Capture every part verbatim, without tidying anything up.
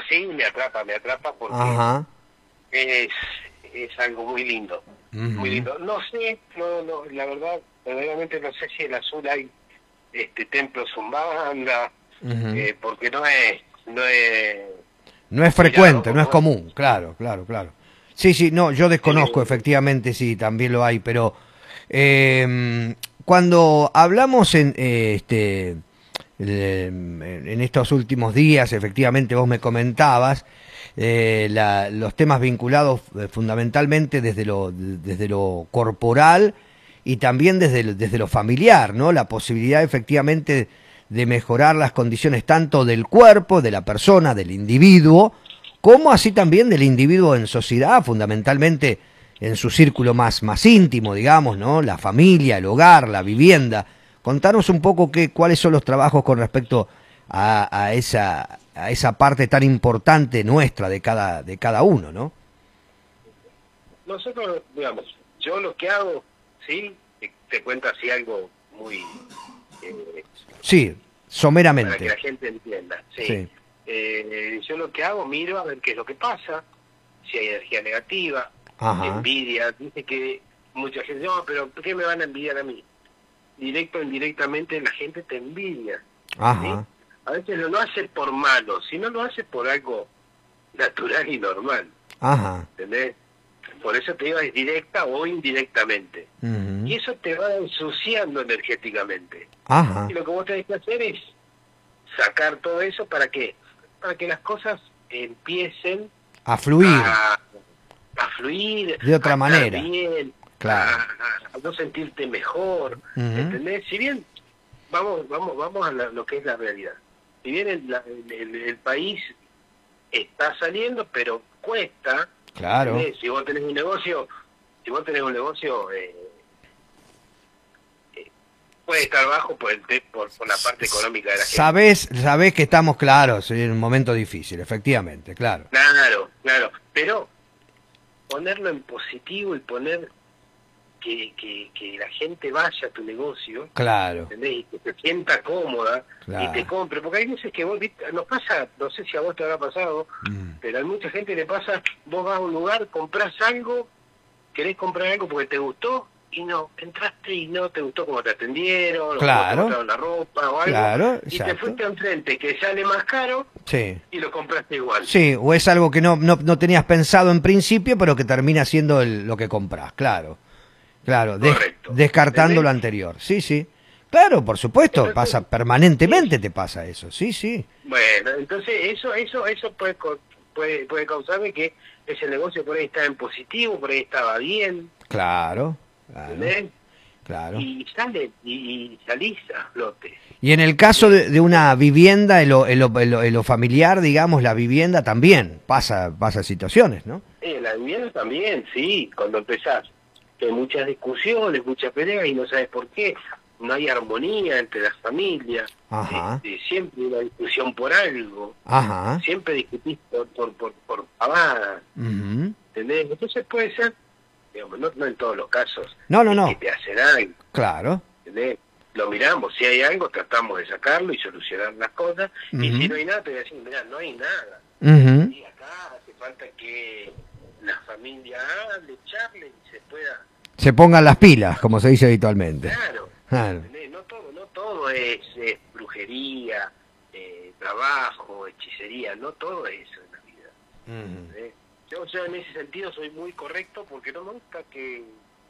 sí, me atrapa, me atrapa porque Ajá. es, es algo muy lindo, Uh muy -huh. lindo. No sé, no, no, la verdad, verdaderamente no sé si en Azul hay este templos Umbanda, Uh -huh. eh, porque no es, no es No es mirado, frecuente, no porque es bueno, común, claro, claro, claro. Sí, sí, no, yo desconozco, eh, efectivamente, sí, también lo hay, pero eh, cuando hablamos en eh, este eh, en estos últimos días, efectivamente vos me comentabas eh, la, los temas vinculados eh, fundamentalmente desde lo desde lo corporal y también desde lo, desde lo familiar, ¿no? La posibilidad efectivamente de mejorar las condiciones tanto del cuerpo, de la persona, del individuo, como así también del individuo en sociedad, fundamentalmente en su círculo más, más íntimo, digamos, ¿no? La familia, el hogar, la vivienda. Contanos un poco qué, cuáles son los trabajos con respecto a, a esa a esa parte tan importante nuestra de cada de cada uno, ¿no? nosotros, digamos, yo lo que hago, sí, te, te cuento así algo muy, eh, Sí, para que someramente. la gente entienda, sí. Sí. Eh, yo lo que hago, miro a ver qué es lo que pasa, si hay energía negativa, Ajá. envidia, dice que mucha gente, no, pero ¿por qué me van a envidiar a mí? Directo o indirectamente la gente te envidia, ¿sí? Ajá. A veces no lo hace por malo, sino lo hace por algo natural y normal, Ajá. ¿entendés? Por eso te digo, es directa o indirectamente. Uh -huh. Y eso te va ensuciando energéticamente. Y Ajá. lo que vos tenés que hacer es sacar todo eso, ¿para qué? Para que las cosas empiecen A fluir a, a fluir, de a otra estar manera. bien, a, Claro. a, a no sentirte mejor, Uh -huh. ¿entendés? Si bien, vamos vamos vamos a la- lo que es la realidad. Si bien el, la- el, el país está saliendo, pero cuesta, Claro. ¿entendés? Si vos tenés un negocio, si vos tenés un negocio, eh, eh, puede estar bajo por, el te- por, por la parte económica de la gente. Sabés, sabés que estamos claros en un momento difícil, efectivamente, claro. Claro, claro, pero ponerlo en positivo y poner que, que, que la gente vaya a tu negocio, Claro, ¿entendés? Y que se sienta cómoda y te claro. compre, porque hay veces que vos, ¿viste? Nos pasa, no sé si a vos te habrá pasado, Mm. pero a mucha gente le pasa, vos vas a un lugar, comprás algo, querés comprar algo porque te gustó, y no, entraste y no te gustó cómo te atendieron, o cómo te Claro, mostraron la ropa o algo, claro, y te exacto. fuiste enfrente que sale más caro Sí. y lo compraste igual. Sí, o es algo que no, no, no tenías pensado en principio, pero que termina siendo el- lo que compras, claro. Claro, des- Correcto. descartando lo ¿Entendés? anterior. Sí, sí. Claro, por supuesto, Entonces, pasa permanentemente es, te pasa eso. Sí, sí. bueno, entonces eso eso eso puede co- puede puede causarme que ese negocio por ahí estaba en positivo, por ahí estaba bien, Claro, claro, ¿entendés? claro. Y sale, y, y salís a flote. Y en el caso ¿Entendés? de, de una vivienda, en lo, en, lo, en lo- en lo familiar, digamos, la vivienda también pasa, pasa situaciones, ¿no? Eh, la vivienda también, sí, cuando empezás, que hay muchas discusiones, muchas peleas y no sabes por qué, no hay armonía entre las familias, Ajá, este, siempre hay una discusión por algo, ajá. siempre discutís por, por, por, por pavadas, Ujú. ¿entendés? Entonces puede ser, digamos, no, no en todos los casos, No, no, es que no. te hacen algo, Claro. ¿entendés? Lo miramos, si hay algo tratamos de sacarlo y solucionar las cosas, y si no Ujú. hay nada te voy a decir, mirá, no hay nada. Ujú. Y acá hace falta que la familia hable, charle y se pueda... Se pongan las pilas, como se dice habitualmente. Claro, Claro. ¿entendés? No todo, no todo es, es brujería, eh, trabajo, hechicería, no todo es eso en la vida. Ujú. ¿Entendés? Yo, yo en ese sentido soy muy correcto porque no me gusta que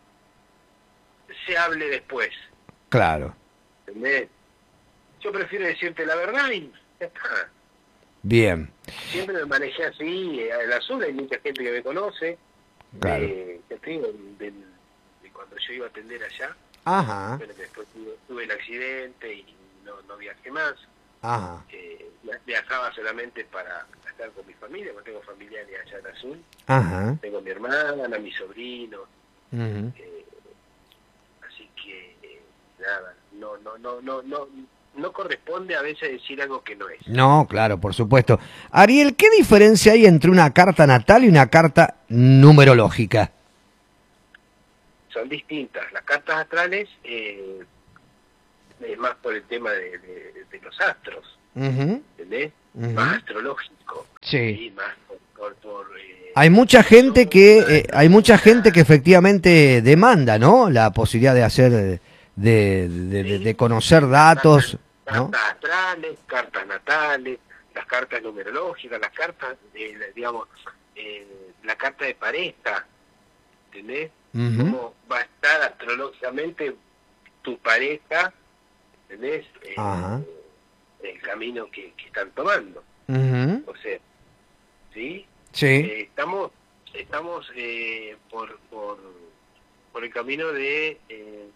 se hable después, Claro. ¿entendés? Yo prefiero decirte la verdad y ya está. Bien. Siempre me manejé así, eh, en la zona hay mucha gente que me conoce, Claro. de, ya te digo, del, de cuando yo iba a atender allá, Ajá. bueno, que después tuve, tuve el accidente y no, no viajé más, Ajá. eh, via- viajaba solamente para estar con mi familia, porque tengo familiares allá en Azul, Ajá. tengo mi hermana, mi sobrino, Ujú. eh, así que eh, nada, no, no, no, no, no, no corresponde a veces decir algo que no es. No, claro, por supuesto. Ariel, ¿qué diferencia hay entre una carta natal y una carta numerológica? Son distintas. Las cartas astrales eh, es más por el tema de, de, de los astros, Ujú, ¿entendés? ujú. Más astrológico. Sí. ¿sí? Más por, por, por eh, hay mucha gente que eh, hay mucha gente que efectivamente demanda, ¿no? La posibilidad de hacer de, de, de, de conocer datos, ¿no? Cartas astrales, cartas natales, las cartas numerológicas, las cartas, eh, digamos, eh, la carta de pareja, ¿entendés? Uh-huh. Cómo va a estar astrológicamente tu pareja, ¿entendés? Eh, uh-huh. El camino que, que están tomando. Uh-huh. O sea, ¿sí? Sí. Eh, estamos estamos eh, por, por, por el camino de eh,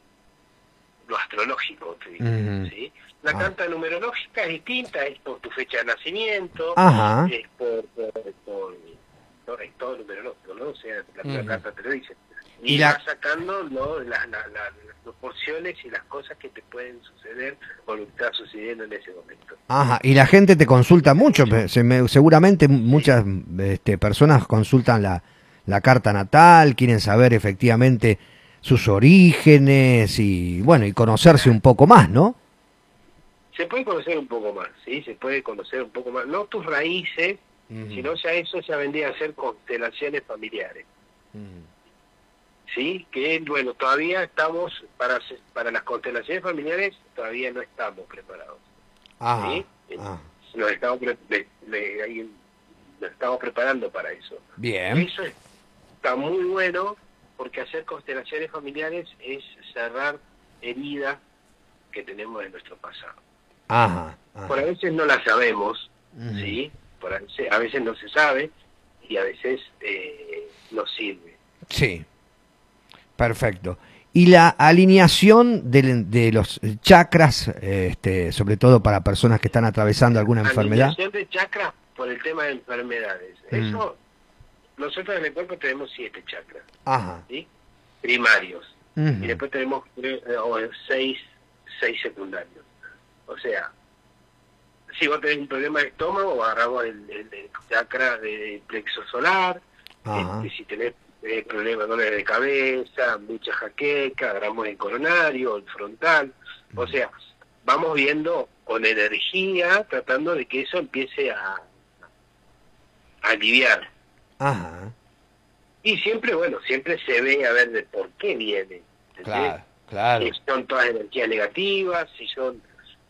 lo astrológico, te digo, uh-huh. ¿sí? La ah. carta numerológica es distinta, es por tu fecha de nacimiento, uh-huh. es por, por, por no, es todo numerológico, ¿no? O sea, la, uh-huh. la carta te lo dice. Y, y la... vas sacando, ¿no? las, las, las proporciones y las cosas que te pueden suceder o lo que está sucediendo en ese momento. Ajá, y la gente te consulta mucho, se me, seguramente muchas este, personas consultan la, la carta natal, quieren saber efectivamente sus orígenes y bueno, y conocerse un poco más, ¿no? Se puede conocer un poco más, sí, se puede conocer un poco más, no tus raíces, uh-huh. sino ya eso ya vendría a ser constelaciones familiares. Uh-huh. Sí, que bueno, todavía estamos, para para las constelaciones familiares, todavía no estamos preparados. Ajá, ¿sí? ajá. Nos, estamos pre de, de, ahí, nos estamos preparando para eso. Bien. Eso está muy bueno, porque hacer constelaciones familiares es cerrar heridas que tenemos en nuestro pasado. Ajá, ajá. Por a veces no las sabemos, uh-huh. ¿sí? Por a, veces, a veces no se sabe y a veces eh, nos sirve. Sí. Perfecto. Y la alineación de, de los chakras, este, sobre todo para personas que están atravesando alguna enfermedad. Alineación de chakras por el tema de enfermedades. Mm. Eso, nosotros en el cuerpo tenemos siete chakras. Ajá. ¿Sí? Primarios. Uh-huh. Y después tenemos eh, seis, seis secundarios. O sea, si vos tenés un problema de estómago, agarramos el, el, el chakra del plexo solar. Este, si tenés Eh, problemas, dolores de cabeza, mucha jaqueca, agarramos el coronario, el frontal, o sea, vamos viendo con energía, tratando de que eso empiece a, a aliviar. Ajá. Y siempre, bueno, siempre se ve a ver de por qué viene. ¿entendés? Claro, claro. Si son todas energías negativas, si son,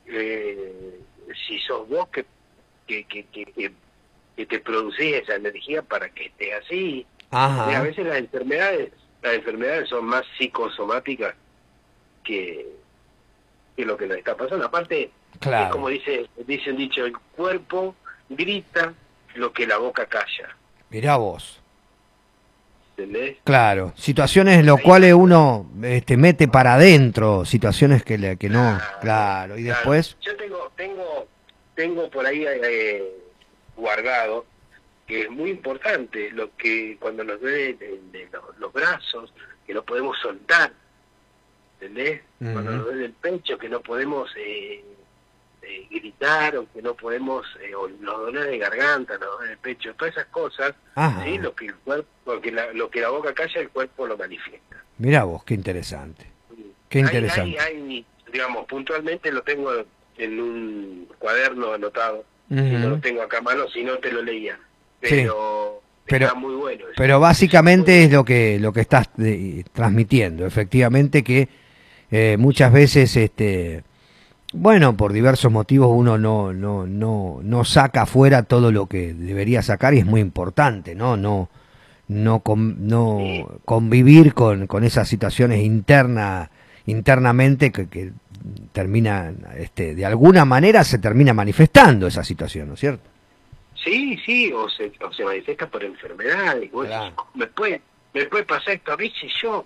eh, si sos vos que, que, que, que, que te producís esa energía para que esté así. Ajá. Y a veces las enfermedades, las enfermedades son más psicosomáticas que, que lo que nos está pasando. Aparte, claro. es como dice, dice un dicho, el cuerpo grita lo que la boca calla. Mirá vos. ¿Entendés? Claro, situaciones en las cuales uno este, mete para adentro, situaciones que, le, que no, claro, claro. y claro. después... Yo tengo, tengo, tengo por ahí eh, guardado, que es muy importante, lo que cuando nos duele de, de los, los brazos, que no podemos soltar, ¿entendés? Uh-huh. Cuando nos duele el pecho, que no podemos eh, eh, gritar, o que no podemos, eh, o los dolores de garganta, los dolores de pecho, todas esas cosas, uh-huh. ¿sí? Lo que el cuerpo, lo que la, lo que la boca calla, el cuerpo lo manifiesta. Mirá vos, qué interesante. Qué interesante. Hay, hay, hay, digamos, puntualmente lo tengo en un cuaderno anotado, uh-huh. y no lo tengo acá a mano, si no te lo leía. Pero, sí, pero está muy bueno eso. Pero básicamente es lo que lo que estás de, transmitiendo, efectivamente que eh, muchas veces este bueno, por diversos motivos uno no no no no saca afuera todo lo que debería sacar y es muy importante, ¿no? No no con, no sí. convivir con con esas situaciones internas internamente que, que terminan este de alguna manera se termina manifestando esa situación, ¿no es cierto? Sí, sí, o se, o se manifiesta por enfermedades. Claro. Me puede, me puede pasar esto a mí si yo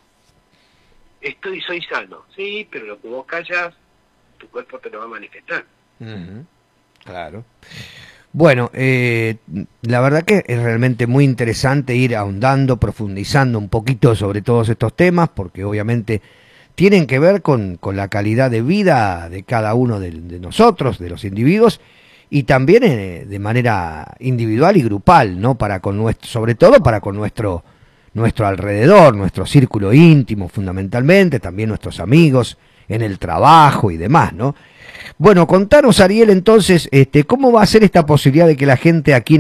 estoy soy sano. Sí, pero lo que vos callas, tu cuerpo te lo va a manifestar. Uh-huh. Claro. Bueno, eh, la verdad que es realmente muy interesante ir ahondando, profundizando un poquito sobre todos estos temas, porque obviamente tienen que ver con, con la calidad de vida de cada uno de, de nosotros, de los individuos, y también eh, de manera individual y grupal, ¿no? Para con nuestro, sobre todo para con nuestro nuestro alrededor, nuestro círculo íntimo fundamentalmente, también nuestros amigos en el trabajo y demás, ¿no? Bueno, contanos, Ariel, entonces, este, ¿cómo va a ser esta posibilidad de que la gente aquí